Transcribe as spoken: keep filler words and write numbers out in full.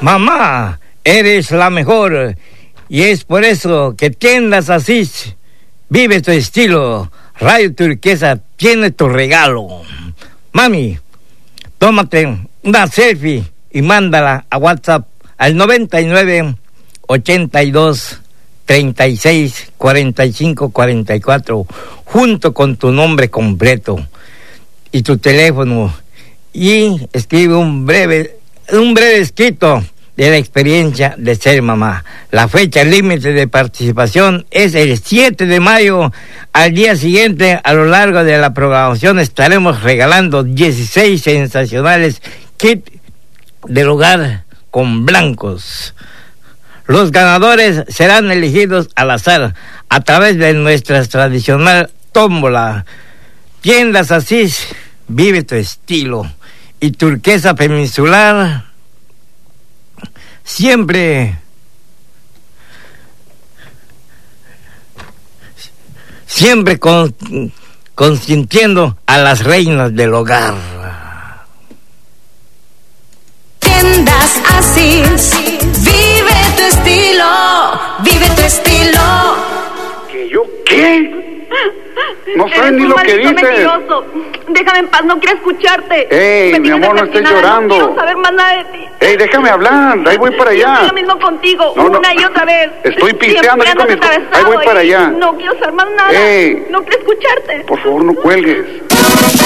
Mamá, eres la mejor. Y es por eso que Tiendas Asís vive tu estilo. Radio Turquesa tiene tu regalo. Mami, tómate una selfie y mándala a WhatsApp al noventa y nueve, ochenta y dos, treinta y seis, cuarenta y cinco, cuarenta y cuatro, junto con tu nombre completo y tu teléfono, y escribe un breve, un breve escrito de la experiencia de ser mamá. La fecha límite de participación es el siete de mayo. Al día siguiente, a lo largo de la programación, estaremos regalando dieciséis sensacionales kits del hogar con blancos. Los ganadores serán elegidos al azar a través de nuestra tradicional tómbola. Tiendas Asís, vive tu estilo. Y Turquesa Peninsular, siempre, siempre con, consintiendo a las reinas del hogar. Tiendas Asís, vive tu estilo, vive tu estilo. ¿Que yo qué? No sabes ni lo que dices. Mentiroso. Déjame en paz, no quiero escucharte. Ey, mi amor, no estés llorando. No quiero saber más nada de ti. Ey, déjame hablar, ahí voy para allá. Yo lo mismo contigo, no, no, una y otra vez. Estoy pisteando aquí con mi... Ahí voy para allá. No quiero saber más nada. Ey, no quiero escucharte. por favor, no cuelgues.